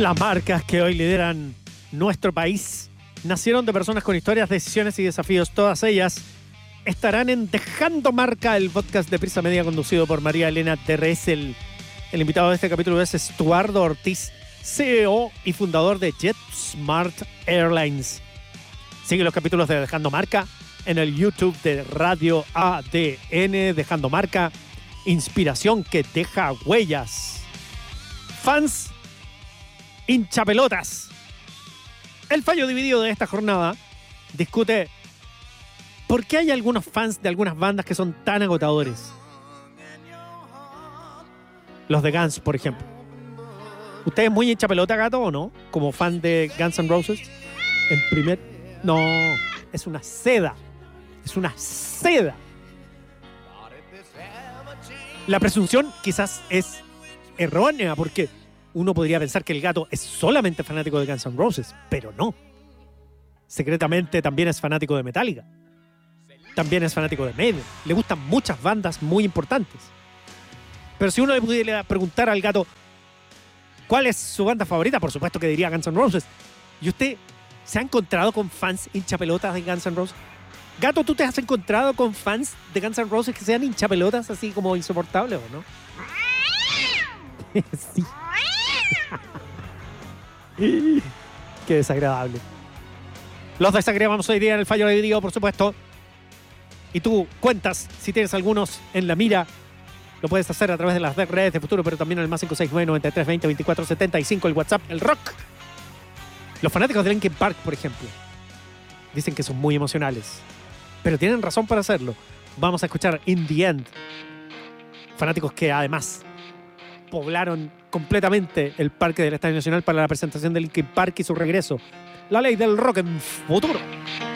Las marcas que hoy lideran nuestro país nacieron de personas con historias, decisiones y desafíos. Todas ellas estarán en Dejando Marca, el podcast de Prisa Media conducido por María Elena Terresel. El invitado de este capítulo es Estuardo Ortiz, CEO y fundador de JetSmart Airlines. Sigue los capítulos de Dejando Marca en el YouTube de Radio ADN. Dejando Marca, inspiración que deja huellas. Fans hinchapelotas. El fallo dividido de esta jornada discute por qué hay algunos fans de algunas bandas que son tan agotadores. Los de Guns, por ejemplo. ¿Usted es muy hinchapelota, gato, o no? Como fan de Guns N' Roses. No, es una seda. Es una seda. La presunción quizás es errónea, porque uno podría pensar que el gato es solamente fanático de Guns N' Roses, pero no. Secretamente también es fanático de Metallica. También es fanático de Maiden. Le gustan muchas bandas muy importantes. Pero si uno le pudiera preguntar al gato ¿cuál es su banda favorita? Por supuesto que diría Guns N' Roses. ¿Y usted se ha encontrado con fans hinchapelotas de Guns N' Roses? Gato, ¿tú te has encontrado con fans de Guns N' Roses que sean hinchapelotas así como insoportables o no? Sí. Qué desagradable. Los desagregamos hoy día en el fallo dividido, por supuesto. Y tú cuentas si tienes algunos en la mira. Lo puedes hacer a través de las redes de Futuro, pero también en el más 569-9320-2475, el WhatsApp, el rock. Los fanáticos de Linkin Park, por ejemplo, dicen que son muy emocionales, pero tienen razón para hacerlo. Vamos a escuchar In the End. Fanáticos que además poblaron completamente el parque del Estadio Nacional para la presentación de Linkin Park y su regreso. La ley del rock en Futuro.